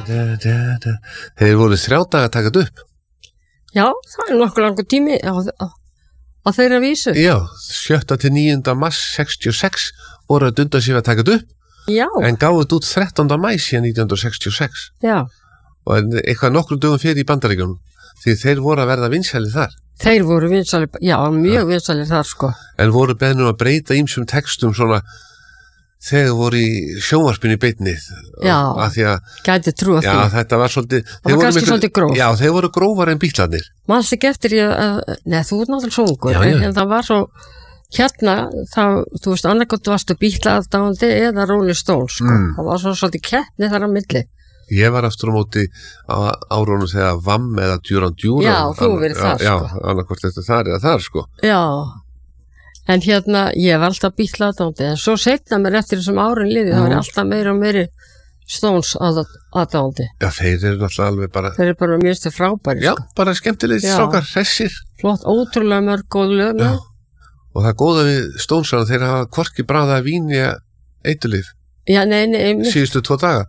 Þeir voru 3 daga að taka þetta upp. Já, það nokkuð langur tími á þeirra vísu. Já, 7. til 9. mars 66 voru að dunda sér að taka þetta upp. Já. En gáðu þetta út 13. mæ síðan 1966. Já. Og eitthvað nokkrum dögum fyrir í Bandaríkjunum. Því þeir voru að verða vinsælir þar. Þeir voru vinsælir, já, mjög vinsælir þar, sko. En voru beðnir að breyta ýmsum textum svona þegar voru í sjónvarpinu í beinni. Já, að því að, gæti trúa því. Já, þetta var svolítið... Það var kannski svolítið gróf. Já, þeir voru grófar en Bítlarnir. Manstu ekki eftir nei, þú ert náttúrulega sóngur, Já. en það var svo, hérna, þú veist, annarkot varstu Bítlaðdáandi eða Rolling Stones, sko. Það var svo svolítið keppni þar á milli. Ég var aftur á móti á árunum þegar Vam eða Duran Duran. Já, þú verið þar, Já, sko. annarkvort þetta þar eða þar, sko. Já, en hérna, ég var alltaf Bítlaðdáandi, en svo seinna mér eftir þessum árin liði, það var alltaf meira og meiri Stones aðdáandi. Já, þeir eru náttúrulega alveg bara... Þeir eru bara mjög frábæri, Já, sko. bara skemmtilegir strákar, hressir. Flott, ótrúlega mörg góð lög. Já, og það góða við Stonesana, þeir hafa hvorki bragðað vín í eiturlyf. Já, nei, Síðustu 2 daga.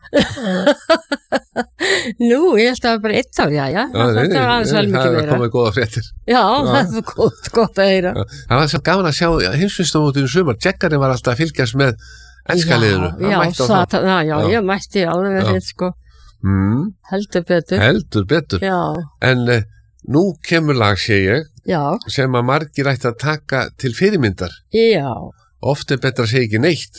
Nú, ég held að það var bara 1 ár, já. Það var aðeins vel mikið Það meira. komið góða fréttir. Já, það var gott að heyra. Það var samt gaman að sjá heimsmeistamótinu sumar. Jackarinn var alltaf að fylgjast með enska liðinu. Já, ég mætti alveg með þetta, sko. Heldur betur. Heldur betur. Já. En nú kemur lag, sé ég, Já. sem að margir ætti að taka til fyrirmyndar. Já. Oft er betra að segja ekki neitt.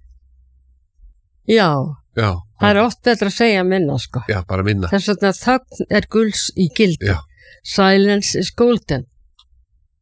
Já. Já. Það er oft betra að segja minna, sko. Já, bara minna. Þess vegna þögn er gulls í gildi. Já. Silence is golden.